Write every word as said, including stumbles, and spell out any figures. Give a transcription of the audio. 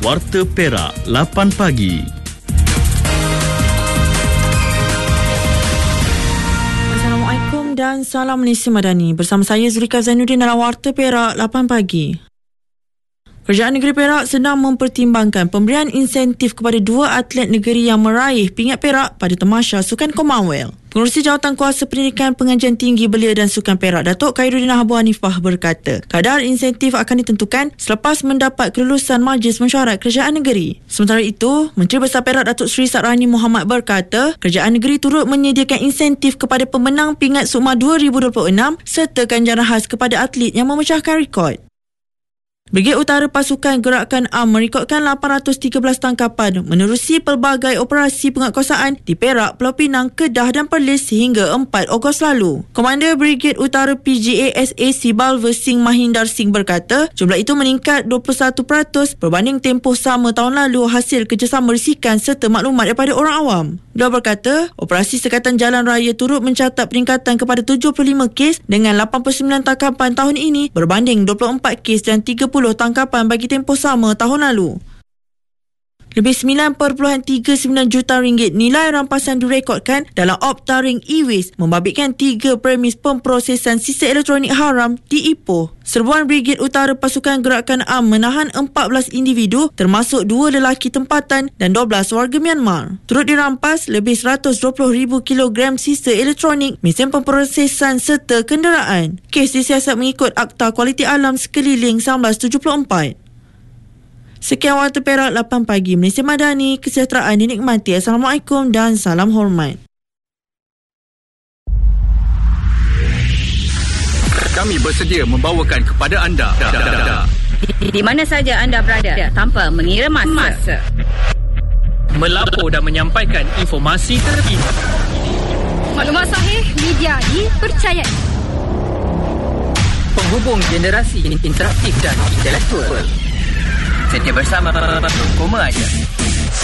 Warta Perak lapan pagi. Assalamualaikum dan salam Malaysia Madani. Bersama saya Zulika Zainuddin dalam Warta Perak lapan pagi. Kerajaan Negeri Perak sedang mempertimbangkan pemberian insentif kepada dua atlet negeri yang meraih pingat perak pada Tamasya Sukan Commonwealth. Pengerusi Jawatan Kuasa Pendidikan Pengajian Tinggi Belia dan Sukan Perak, Datuk Khairuddin Abu Hanifah berkata, kadar insentif akan ditentukan selepas mendapat kelulusan Majlis Mesyuarat Kerajaan Negeri. Sementara itu, Menteri Besar Perak Datuk Seri Sadrani Mohamad berkata, kerajaan negeri turut menyediakan insentif kepada pemenang pingat SUKMA dua ribu dua puluh enam serta ganjaran khas kepada atlet yang memecahkan rekod. Brigade Utara Pasukan Gerakan A M merekodkan lapan ratus tiga belas tangkapan menerusi pelbagai operasi penguatkuasaan di Perak, Pulau Pinang, Kedah dan Perlis sehingga empat Ogos lalu. Komander Brigade Utara P G A S A C Balva Singh Mahindar Singh berkata, jumlah itu meningkat dua puluh satu peratus berbanding tempoh sama tahun lalu hasil kerjasama risikan serta maklumat daripada orang awam. Beliau berkata, operasi sekatan jalan raya turut mencatat peningkatan kepada tujuh puluh lima kes dengan lapan puluh sembilan tangkapan tahun ini berbanding dua puluh empat kes dan tiga puluh tangkapan bagi tempoh sama tahun lalu. Lebih sembilan perpuluhan tiga sembilan juta ringgit nilai rampasan direkodkan dalam Opta Ring E-Waste membabitkan tiga premis pemprosesan sisa elektronik haram di Ipoh. Serbuan Brigade Utara Pasukan Gerakan A M menahan empat belas individu termasuk dua lelaki tempatan dan dua belas warga Myanmar. Turut dirampas lebih seratus dua puluh ribu kilogram sisa elektronik, mesin pemprosesan serta kenderaan. Kes disiasat mengikut Akta Kualiti Alam Sekeliling seribu sembilan ratus tujuh puluh empat. Sekian Warta Perak lapan pagi. Malaysia Madani, kesejahteraan dinikmati. Assalamualaikum dan salam hormat. Kami bersedia membawakan kepada anda di, di mana saja anda berada tanpa mengira masa. Melapor dan menyampaikan informasi terkini. Maklumat sahih, media dipercayai. Penghubung generasi interaktif dan intelektual. Setia bersama Koma aja.